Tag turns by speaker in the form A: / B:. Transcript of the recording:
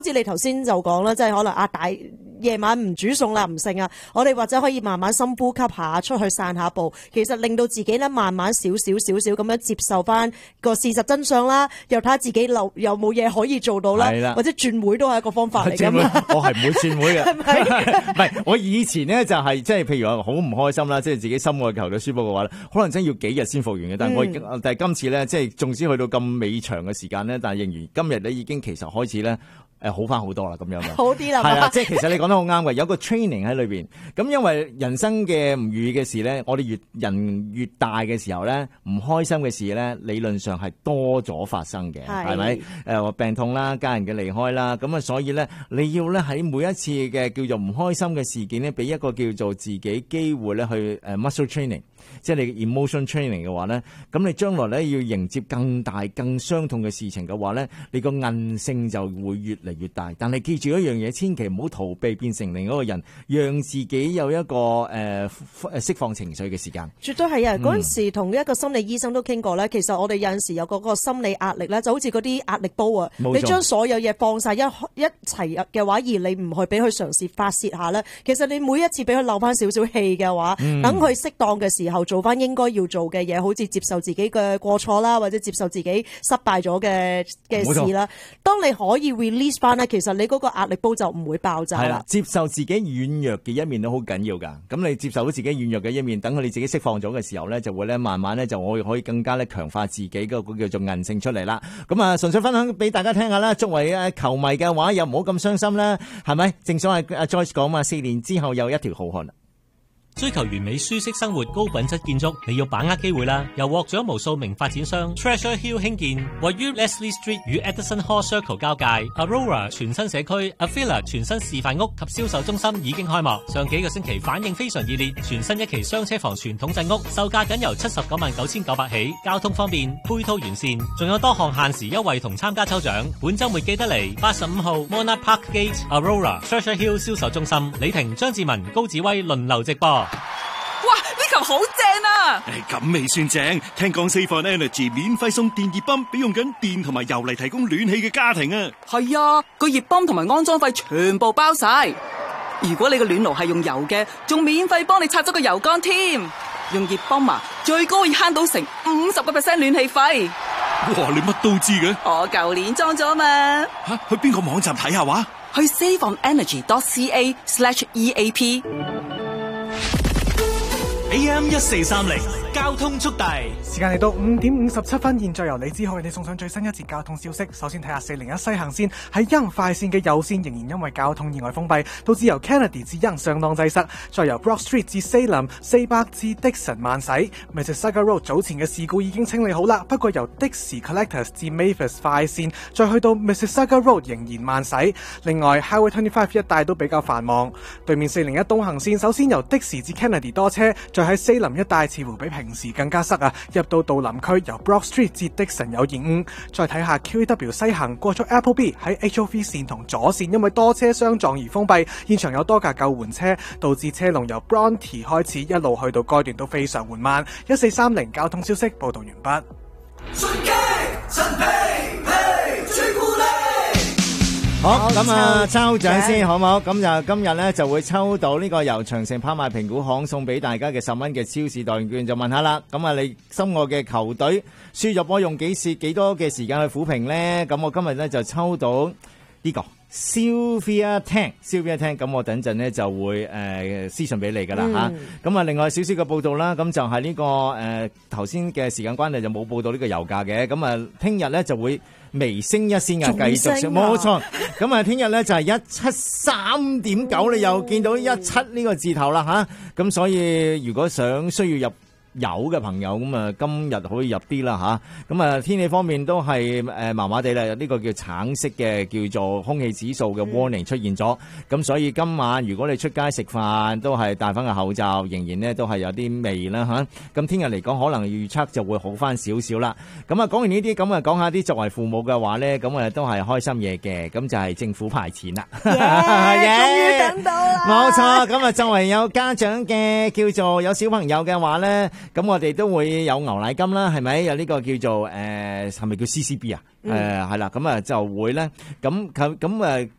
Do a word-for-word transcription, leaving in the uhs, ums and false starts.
A: 似你頭先就講啦，即係可能啊大夜晚唔煮餸啦，唔剩啊，我哋或者可以慢慢深呼吸下，出去散下步，其實令到自己咧慢慢少少少少咁樣接受翻個事實真相啦，又睇下自己有有冇嘢可以做到啦，或者轉會都係一個方法嚟㗎嘛。
B: 我係唔會轉會嘅，係咪？唔係，我以前咧就係即係譬如話好唔開心啦，即係自己心愛球隊輸波嘅話咧，可能真要幾日先復原嘅。但係我已經，嗯、但係今次咧，即係縱使去到咁尾長嘅時間咧，但係仍然今日咧已經其實開始咧。誒好翻好多啦，咁樣嘅
A: 好啲啦，
B: 係啦，即係其實你講得好啱嘅，有個 training 喺裏邊。咁因為人生嘅唔如意嘅事咧，我哋越人越大嘅時候咧，唔開心嘅事咧，理論上係多咗發生嘅，係咪？誒病痛啦，家人嘅離開啦，咁啊，所以咧你要咧喺每一次嘅叫做唔開心嘅事件咧，俾一個叫做自己機會咧去誒 muscle training。即係你 emotion training 嘅話咧，咁你將來咧要迎接更大、更傷痛嘅事情嘅話咧，你個韌性就會越嚟越大。但係記住一樣嘢，千祈唔好逃避變成另一個人，讓自己有一個誒誒釋放情緒嘅時間。
A: 絕對係啊！嗰陣時同一個心理醫生都傾過咧，其實我哋有陣時有嗰個心理壓力咧，就好似嗰啲壓力煲啊，你將所有嘢放晒一一齊嘅話，而你唔去俾佢嘗試發泄下咧，其實你每一次俾佢漏翻少少氣嘅話，等佢適當嘅時候做翻應該要做嘅嘢，好似接受自己嘅過錯啦，或者接受自己失敗咗嘅嘅事啦。當你可以 release 翻咧，其實你嗰個壓力煲就唔會爆炸啦。
B: 接受自己軟弱嘅一面都好緊要㗎。咁你接受到自己軟弱嘅一面，等佢你自己釋放咗嘅時候咧，就會咧慢慢咧就我可以更加咧強化自己嗰個叫做韌性出嚟啦。咁啊，純粹分享俾大家聽下啦。作為誒球迷嘅話，又唔好咁傷心啦，係咪？正所謂阿 Joyce 講嘛，四年之後又一條好漢。
C: 追求完美舒適生活、高品質建築，你要把握機會啦！由獲獎無數名發展商 Treasure Hill 興建，位於 Leslie Street 與 Edison Hall Circle 交界 Aurora 全新社區 Avila 全新示範屋及銷售中心已經開幕。上幾個星期反應非常熱烈，全新一期雙車房傳統鎮屋售價僅由七十九萬九千九百起，交通方便，配套完善，仲有多項限時優惠同參加抽獎。本週末記得嚟八十五號 Monarch Park Gate Aurora Treasure Hill 銷售中心，李婷、張志文、高志威輪流直播。
D: 哇！呢球好正啊！
E: 誒，咁未算正，聽講 Save on Energy 免費送電熱泵俾用緊電同埋油嚟提供暖氣嘅家庭啊！
D: 係啊，個熱泵同埋安裝費全部包晒。如果你個暖爐係用油嘅，仲免費幫你拆咗個油缸添。用熱泵啊，最高可以慳到成五十個 percent 暖氣費。
E: 哇！你乜都知嘅？
D: 我舊年裝咗嘛。
E: 吓，去邊個網站睇下話？
D: 去 saveonenergy.ca slash eap。
F: A M 一四三零交通速遞，
G: 時間嚟到五點五十七分，現在由李之浩為你送上最新一節交通消息。首先睇下四零一西行線喺 Yonge 快線嘅右線仍然因為交通意外封閉，導致由 Kennedy 至 Yonge 相當擠塞。再由 Broad Street 至 Salem 四百至 Dixon 慢駛。Mississauga Road 早前嘅事故已經清理好啦，不過由 Dixie Collectors 至 Mavis 快線再去到 Mississauga Road 仍然慢駛。另外 Highway 二十五一帶都比較繁忙。對面四零一東行線首先由 Dixie 至 Kennedy 多車，再喺西林一帶似乎比平時更加塞啊！入到杜林區由 Broad Street 至 Dixon 有延誤。再睇下 Q E W 西行過咗 Appleby 喺 H O V 線同左線因為多車相撞而封閉，現場有多架救援車，導致車龍由 Bronte 開始一路去到該段都非常緩慢。一四三零交通消息報道完畢。
B: 好，咁啊，抽獎先好唔好？咁就今日咧就會抽到呢個由長城拍賣評估行送俾大家嘅十蚊嘅超市代用券，就問下啦。咁啊，你心愛嘅球隊輸咗波用幾時幾多嘅時間去撫平咧？咁我今日咧就抽到呢個 Sylvia Tang，Sylvia Tang，咁我等陣咧就會誒私信俾你噶啦吓。咁啊，另外少少嘅報道啦，咁就係呢個誒頭先嘅時間關係就冇報到呢個油價嘅。咁啊，聽日咧就會微升一仙啊，繼續升，冇錯。咁啊，聽日咧就係一七三點九，你又見到一七呢個字頭啦吓。咁所以如果想需要入有嘅朋友咁啊，今日可以入啲啦吓。咁啊，天氣方面都係誒麻麻地啦，呢個叫橙色嘅叫做空氣指數嘅 warning 出現咗。咁、嗯、所以今晚如果你出街食飯都係戴翻個口罩，仍然呢都係有啲味啦吓。咁聽日嚟講，可能預測就會好翻少少啦。咁啊，講完呢啲，咁啊講下啲作為父母嘅話咧，咁啊都係開心嘢嘅。咁就係政府派錢啦，終
A: 於等到啦，
B: 冇錯。咁啊，作為有家長嘅叫做有小朋友嘅話咧。 咁我哋都會有牛奶金啦，係咪？有呢個叫做誒係咪叫 C C B 啊？誒係啦，咁啊就會咧，咁咁咁誒。